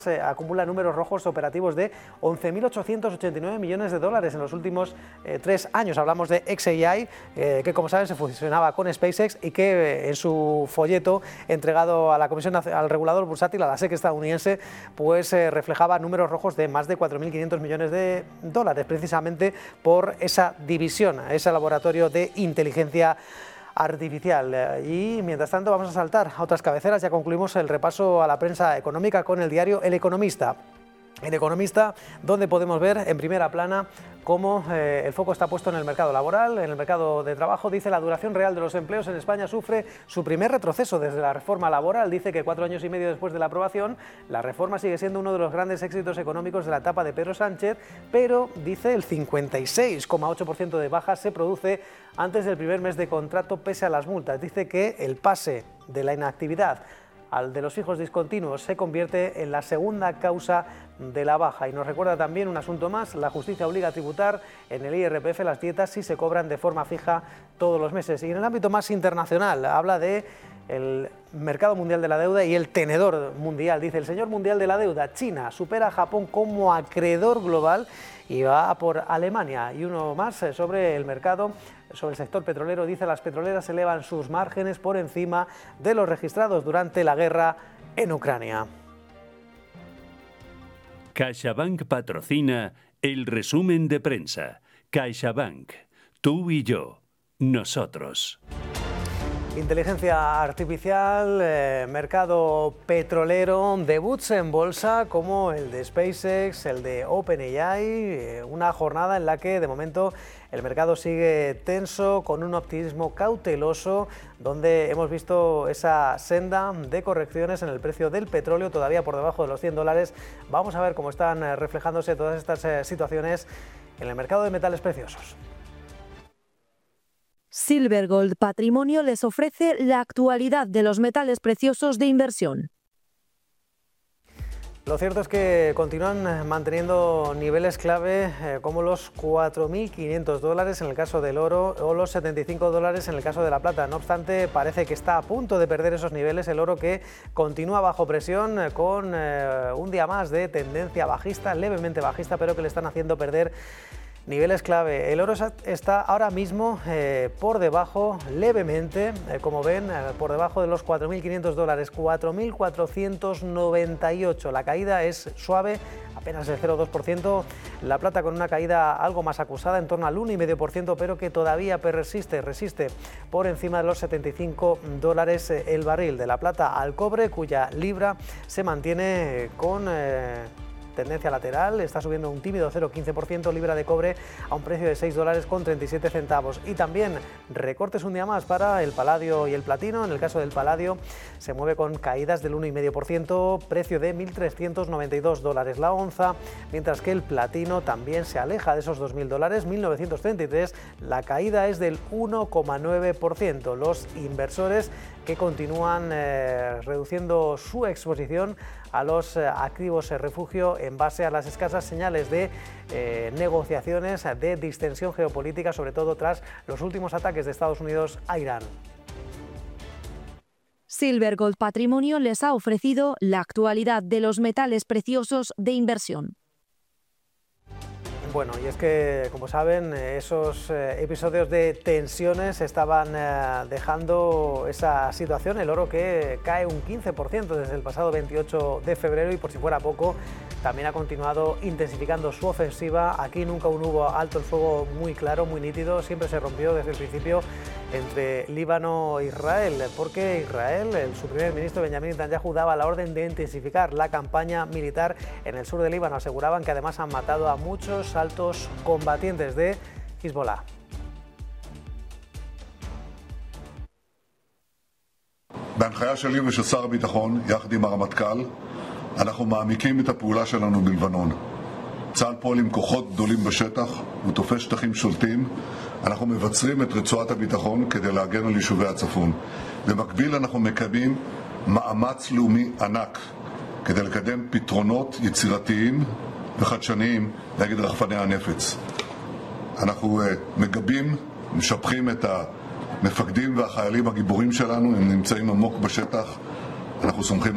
acumula números rojos operativos de 11.889 millones de dólares en los últimos 3 años. Hablamos de xAI, que como saben se fusionaba con SpaceX y que en su folleto entregado a la Comisión al regulador bursátil, a la SEC estadounidense, pues reflejaba números rojos de más de 4.500 millones de dólares, precisamente por esa división, ese laboratorio de inteligencia artificial. Y mientras tanto vamos a saltar a otras cabeceras. Ya concluimos el repaso a la prensa económica con el diario El Economista. El Economista, donde podemos ver en primera plana cómo el foco está puesto en el mercado laboral, en el mercado de trabajo. Dice: la duración real de los empleos en España sufre su primer retroceso desde la reforma laboral. Dice que 4 años y medio después de la aprobación, la reforma sigue siendo uno de los grandes éxitos económicos de la etapa de Pedro Sánchez, pero dice el 56,8% de bajas se produce antes del primer mes de contrato pese a las multas. Dice que el pase de la inactividad al de los fijos discontinuos se convierte en la segunda causa de la baja. Y nos recuerda también un asunto más: la justicia obliga a tributar en el IRPF las dietas si se cobran de forma fija todos los meses. Y en el ámbito más internacional habla de el mercado mundial de la deuda y el tenedor mundial. Dice: el señor mundial de la deuda, China supera a Japón como acreedor global y va por Alemania. Y uno más sobre el mercado, sobre el sector petrolero. Dice: las petroleras elevan sus márgenes por encima de los registrados durante la guerra en Ucrania. CaixaBank patrocina el resumen de prensa. CaixaBank, tú y yo, nosotros. Inteligencia artificial, mercado petrolero, debuts en bolsa como el de SpaceX, el de OpenAI, una jornada en la que de momento el mercado sigue tenso, con un optimismo cauteloso, donde hemos visto esa senda de correcciones en el precio del petróleo, todavía por debajo de los $100. Vamos a ver cómo están reflejándose todas estas situaciones en el mercado de metales preciosos. Silver Gold Patrimonio les ofrece la actualidad de los metales preciosos de inversión. Lo cierto es que continúan manteniendo niveles clave como los $4.500 en el caso del oro o los $75 en el caso de la plata. No obstante, parece que está a punto de perder esos niveles el oro, que continúa bajo presión con un día más de tendencia bajista, levemente bajista, pero que le están haciendo perder niveles clave. El oro está ahora mismo por debajo, levemente, como ven, por debajo de los $4.500, 4.498. La caída es suave, apenas el 0,2%. La plata con una caída algo más acusada, en torno al 1,5%, pero que todavía resiste por encima de los $75 el barril. De la plata al cobre, cuya libra se mantiene con tendencia lateral, está subiendo un tímido 0,15%, libra de cobre a un precio de $6,37. Y también recortes un día más para el paladio y el platino. En el caso del paladio se mueve con caídas del 1,5%, precio de $1.392 la onza, mientras que el platino también se aleja de esos $2.000, 1.933, la caída es del 1,9%. Los inversores que continúan reduciendo su exposición a los activos refugio en base a las escasas señales de negociaciones de distensión geopolítica, sobre todo tras los últimos ataques de Estados Unidos a Irán. Silver Gold Patrimonio les ha ofrecido la actualidad de los metales preciosos de inversión. Bueno, y es que, como saben, esos episodios de tensiones estaban dejando esa situación. El oro que cae un 15% desde el pasado 28 de febrero y, por si fuera poco, también ha continuado intensificando su ofensiva. Aquí nunca hubo alto el fuego muy claro, muy nítido. Siempre se rompió desde el principio entre Líbano e Israel, porque Israel, su primer ministro Benjamín Netanyahu, daba la orden de intensificar la campaña militar en el sur de Líbano. Aseguraban que además han matado a muchos altos combatientes de Hezbollah. בהנחיה שלי ושל שר הביטחון, יחד עם הרמטכ"ל, אנחנו מעמיקים את הפעולה שלנו בלבנון. צה"ל פועל עם כוחות גדולים בשטח, הוא תופס שטחים שולטים. אנחנו מבצרים את רצועת הביטחון כדי להגן על יישובי הצפון. במקביל אנחנו מקיימים מאמץ לאומי ענק כדי לקדם פתרונות יצירתיים וחדשניים נגד רחפני הנפץ. אנחנו מגבים, משבחים את המפקדים והחיילים הגיבורים שלנו, הם נמצאים עמוק בשטח, אנחנו סומכים